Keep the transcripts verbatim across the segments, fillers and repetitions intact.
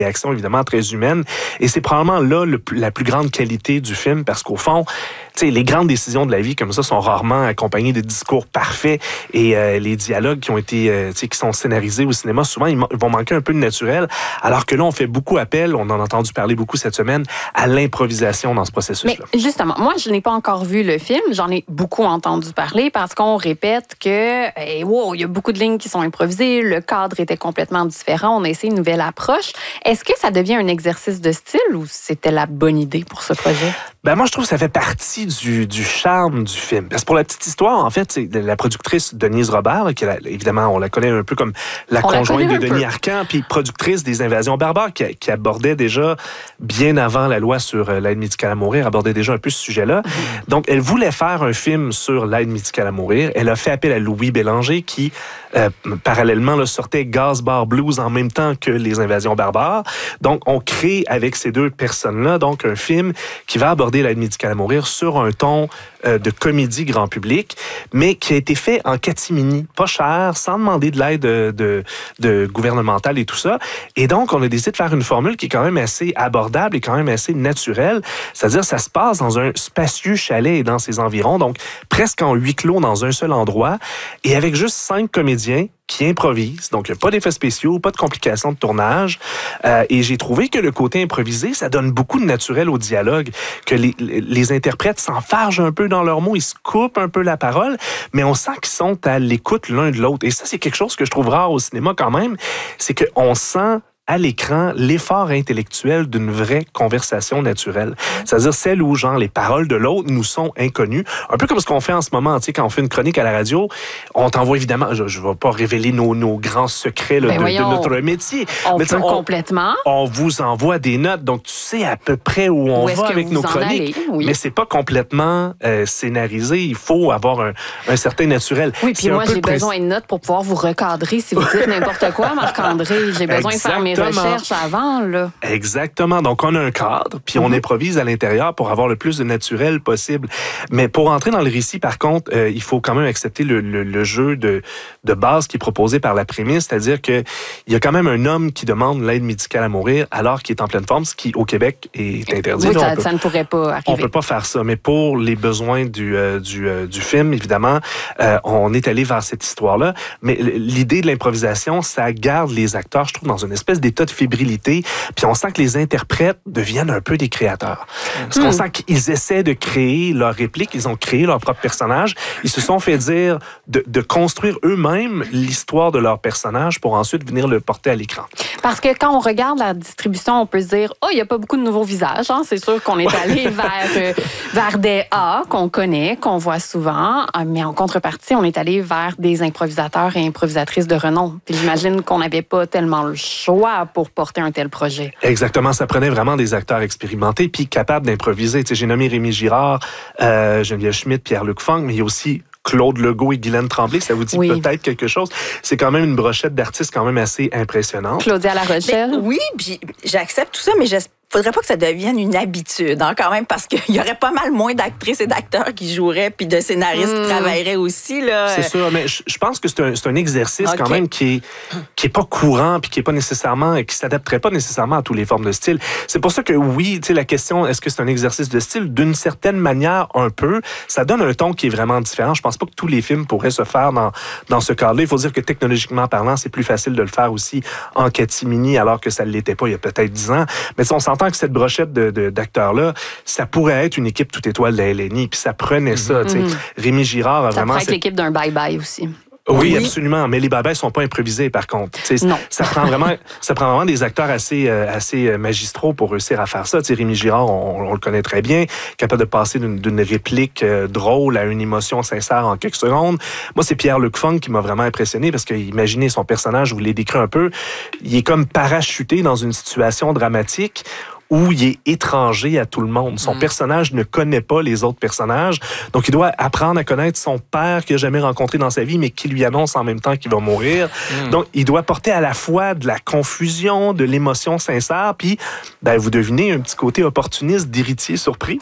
réaction évidemment très humaine. Et c'est probablement là le, la plus grande qualité du film parce qu'au fond, tu sais, les grandes décisions de la vie comme ça sont rarement accompagnées de discours parfaits et euh, les dialogues qui ont été, euh, tu sais, qui sont scénarisés au cinéma, souvent ils, ils vont manquer un peu de naturel. Alors que là, on fait beaucoup appel, on en a entendu parler beaucoup cette semaine, à l'improvisation dans ce processus-là. Mais justement, moi, je n'ai pas encore vu le film. J'en ai beaucoup entendu parler parce qu'on répète que, hey, wow, il y a beaucoup de lignes qui sont improvisées, le cadre était complètement différent, on a essayé une nouvelle approche. Est-ce que ça devient un exercice de style ou c'était la bonne idée pour ce projet? Ben moi, je trouve que ça fait partie du, du charme du film. Parce que pour la petite histoire, en fait, c'est la productrice Denise Robert, qui est, évidemment, on la connaît un peu comme la on conjointe la de Denis peu. Arcand, puis productrice des Invasions barbares, qui, qui abordait déjà, bien avant la loi sur l'aide médicale à mourir, abordait déjà un peu ce sujet-là. Mm-hmm. Donc, elle voulait faire un film sur l'aide médicale à mourir. Elle a fait appel à Louis Bélanger, qui, euh, parallèlement, là, sortait Gaz Bar Blues en même temps que les Invasions barbares. Donc, on crée avec ces deux personnes-là, donc, un film qui va aborder l'aide médicale à mourir sur un ton euh, de comédie grand public, mais qui a été fait en catimini, pas cher, sans demander de l'aide de, de, de gouvernementale et tout ça. Et donc, on a décidé de faire une formule qui est quand même assez abordable et quand même assez naturelle. C'est-à-dire, ça se passe dans un spacieux chalet et dans ses environs, donc presque en huis clos dans un seul endroit, et avec juste cinq comédiens qui improvisent. Donc, il n'y a pas d'effets spéciaux, pas de complications de tournage. Euh, et j'ai trouvé que le côté improvisé, ça donne beaucoup de naturel au dialogue, que les, les interprètes s'enfargent un peu dans leurs mots, ils se coupent un peu la parole, mais on sent qu'ils sont à l'écoute l'un de l'autre. Et ça, c'est quelque chose que je trouve rare au cinéma quand même, c'est qu'on sent à l'écran l'effort intellectuel d'une vraie conversation naturelle. C'est-à-dire celle où, genre, les paroles de l'autre nous sont inconnues. Un peu comme ce qu'on fait en ce moment, tu sais, quand on fait une chronique à la radio, on t'envoie évidemment, je ne vais pas révéler nos, nos grands secrets là, ben de, voyons, de notre métier. On mais peut on, complètement. On vous envoie des notes, donc tu sais à peu près où on où va avec nos chroniques. Allez, oui. Mais c'est pas complètement euh, scénarisé. Il faut avoir un, un certain naturel. Oui, puis moi, j'ai pré... besoin de notes pour pouvoir vous recadrer si vous dites n'importe quoi, Marc-André. J'ai besoin Exactement. de faire mes recherches avant. Là. Exactement. Donc, on a un cadre, puis mm-hmm. on improvise à l'intérieur pour avoir le plus de naturel possible. Mais pour entrer dans le récit, par contre, euh, il faut quand même accepter le, le, le jeu de, de base qui est proposé par la prémisse, c'est-à-dire qu'il y a quand même un homme qui demande l'aide médicale à mourir alors qu'il est en pleine forme, ce qui, au Québec, est interdit. Oui, Là, ça, peut, ça ne pourrait pas arriver. On ne peut pas faire ça. Mais pour les besoins du, euh, du, euh, du film, évidemment, euh, on est allé vers cette histoire-là. Mais l'idée de l'improvisation, ça garde les acteurs, je trouve, dans une espèce d'état de fébrilité. Puis on sent que les interprètes deviennent un peu des créateurs. Parce qu'on mm. sent qu'ils essaient de créer leur réplique, ils ont créé leur propre personnage. Ils se sont fait dire de, de construire eux-mêmes l'histoire de leur personnage pour ensuite venir le porter à l'écran. Parce que quand on regarde la distribution, on peut se dire « Oh, il n'y a pas beaucoup de nouveaux visages. Hein? » C'est sûr qu'on est allé vers, euh, vers des A qu'on connaît, qu'on voit souvent. Mais en contrepartie, on est allé vers des improvisateurs et improvisatrices de renom. Puis j'imagine qu'on n'avait pas tellement le choix pour porter un tel projet. Exactement. Ça prenait vraiment des acteurs expérimentés puis capables d'improviser. Tu sais, j'ai nommé Rémi Girard, euh, Geneviève Schmidt, Pierre-Luc Funk, mais il y a aussi Claude Legault et Guylaine Tremblay, ça vous dit oui. peut-être quelque chose? C'est quand même une brochette d'artistes quand même assez impressionnante. Claudia La Rochelle. Mais, oui, puis j'accepte tout ça, mais j'espère faudrait pas que ça devienne une habitude, hein, quand même, parce qu'il y aurait pas mal moins d'actrices et d'acteurs qui joueraient, puis de scénaristes mmh. qui travailleraient aussi. Là. C'est sûr, mais je, je pense que c'est un, c'est un exercice okay. quand même qui est, qui est pas courant, puis qui est pas nécessairement, qui s'adapterait pas nécessairement à toutes les formes de style. C'est pour ça que oui, tu sais, la question, est-ce que c'est un exercice de style? D'une certaine manière, un peu. Ça donne un ton qui est vraiment différent. Je pense pas que tous les films pourraient se faire dans, dans ce cadre-là. Il faut dire que technologiquement parlant, c'est plus facile de le faire aussi en catimini, alors que ça ne l'était pas il y a peut-être dix ans. Mais on s'entend que cette brochette de, de, d'acteurs-là, ça pourrait être une équipe toute étoile de la L N I, puis ça prenait ça. Mm-hmm. Rémi Girard a ça vraiment... Ça pourrait être l'équipe d'un bye-bye aussi. Oui, oui, absolument. Mais les bye-bye ne sont pas improvisés, par contre. Non. Ça prend vraiment, ça prend vraiment des acteurs assez, euh, assez magistraux pour réussir à faire ça. T'sais, Rémi Girard, on, on le connaît très bien, capable de passer d'une, d'une réplique euh, drôle à une émotion sincère en quelques secondes. Moi, c'est Pierre-Luc Funk qui m'a vraiment impressionné parce que imaginez son personnage, je vous l'ai décrit un peu, il est comme parachuté dans une situation dramatique où il est étranger à tout le monde. Son mmh. personnage ne connaît pas les autres personnages. Donc, il doit apprendre à connaître son père qu'il n'a jamais rencontré dans sa vie, mais qui lui annonce en même temps qu'il va mourir. Mmh. Donc, il doit porter à la fois de la confusion, de l'émotion sincère, puis, ben, vous devinez, un petit côté opportuniste d'héritier surpris.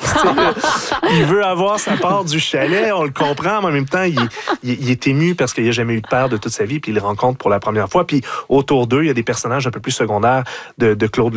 Il veut avoir sa part du chalet, on le comprend, mais en même temps, il, il, il est ému parce qu'il n'a jamais eu de père de toute sa vie, puis il le rencontre pour la première fois. Puis, autour d'eux, il y a des personnages un peu plus secondaires de, de Claude